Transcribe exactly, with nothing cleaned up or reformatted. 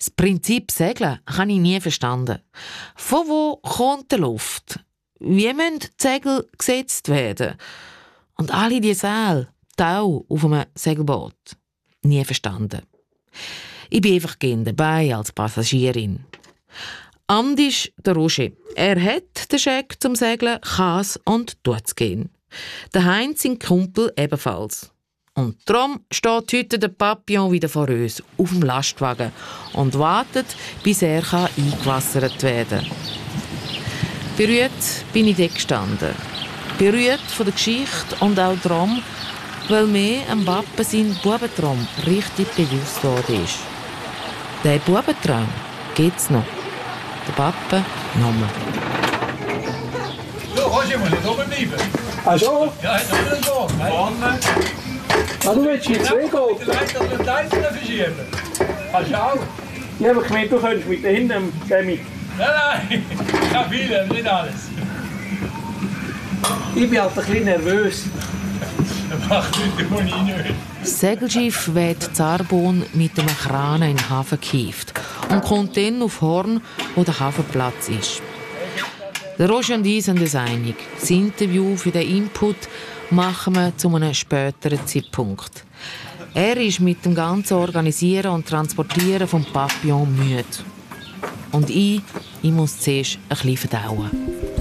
Das Prinzip Segeln habe ich nie verstanden. Von wo kommt die Luft? Wie müssen die Segel gesetzt werden? Und alle diese Säle, Tau auf einem Segelboot. Nie verstanden. Ich bin einfach gerne dabei als Passagierin. Anders der Roger. Er hat den Scheck zum Segeln, kann es und tut es gehen. Der Heinz, sein Kumpel, ebenfalls. Und darum steht heute der Papillon wieder vor uns, auf dem Lastwagen und wartet, bis er kann eingewassert werden kann. Berührt bin ich dort gestanden. Berührt von der Geschichte und auch darum, weil mir am Papa sein Bubentraum richtig bewusst worden ist. Der Bubentraum gibt's noch. Der Papa nochmal. So, Roger, muss nicht oben bleiben. Ach schon? Ja, hat noch einen Tag. Vorne. Ah, du willst jetzt zwei gehen? Vielleicht noch einen Teil verschieben. Kannst du auch? Ja, aber ich meine, du könntest mit dahinten mit. Nein, nein. Ich habe viele, nicht alles. Ich bin halt ein bisschen nervös. Das macht nicht, muss ich nicht. Das Segelschiff wird Zarbon mit einem Kran in den Hafen gehievt und kommt dann auf Horn, wo der Hafenplatz ist. Der Roger und ich sind uns einig. Das Interview für den Input machen wir zu einem späteren Zeitpunkt. Er ist mit dem ganzen Organisieren und Transportieren vom Papillon müde. Und ich, ich muss zuerst ein bisschen verdauen.